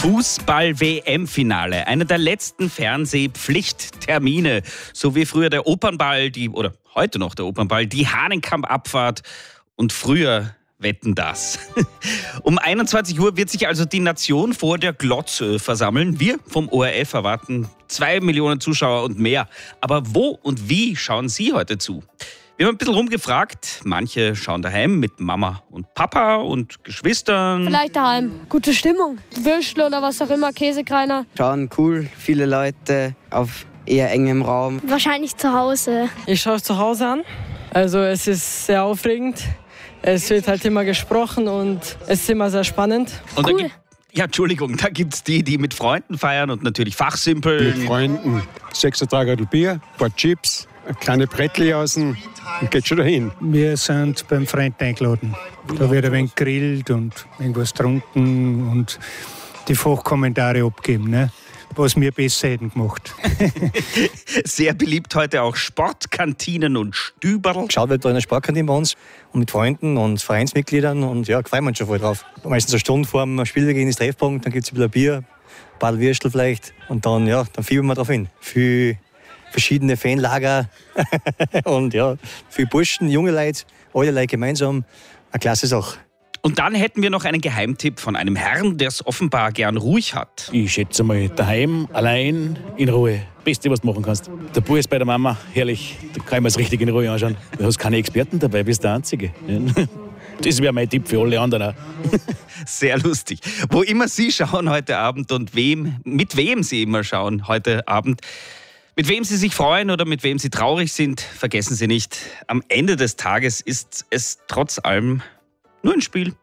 Fußball-WM-Finale. Einer der letzten Fernsehpflichttermine. So wie früher der Opernball, oder heute noch der Opernball, die Hahnenkamm-Abfahrt und früher Wetten, das. Um 21 Uhr wird sich also die Nation vor der Glotze versammeln. Wir vom ORF erwarten 2 Millionen Zuschauer und mehr. Aber wo und wie schauen Sie heute zu? Wir haben ein bisschen rumgefragt. Manche schauen daheim mit Mama und Papa und Geschwistern. Vielleicht daheim. Gute Stimmung. Würstel oder was auch immer, Käsekreiner. Schauen cool, viele Leute auf eher engem Raum. Wahrscheinlich zu Hause. Ich schaue es zu Hause an. Also es ist sehr aufregend. Es wird halt immer gesprochen und es ist immer sehr spannend. Und Cool. da gibt es die mit Freunden feiern und natürlich Fachsimpeln. Mit Freunden 36 Bier, ein paar Chips, eine kleine Brettli außen und geht schon dahin. Wir sind beim Freund eingeladen. Da wird ein wenig gegrillt und irgendwas getrunken und die Fachkommentare abgeben, ne? Was wir besser hätten gemacht. Sehr beliebt heute auch Sportkantinen und Stüberl. Geschaut wird da in der Sportkantine bei uns und mit Freunden und Vereinsmitgliedern und ja, freuen wir uns schon voll drauf. Meistens eine Stunde vor dem Spiel gehen ins Treffpunkt, dann gibt es ein bisschen Bier, ein paar Würstel vielleicht und dann fiebern wir drauf hin. Für verschiedene Fanlager und ja, für Burschen, junge Leute, alle Leute gemeinsam, eine klasse Sache. Und dann hätten wir noch einen Geheimtipp von einem Herrn, der es offenbar gern ruhig hat. Ich schätze mal, daheim, allein, in Ruhe. Beste, was du machen kannst. Der Bub ist bei der Mama, herrlich. Da kann man es richtig in Ruhe anschauen. Du hast keine Experten dabei, bist der Einzige. Das wäre mein Tipp für alle anderen auch. Sehr lustig. Wo immer Sie schauen heute Abend und mit wem Sie immer schauen heute Abend, mit wem Sie sich freuen oder mit wem Sie traurig sind, vergessen Sie nicht, am Ende des Tages ist es trotz allem nur ein Spiel.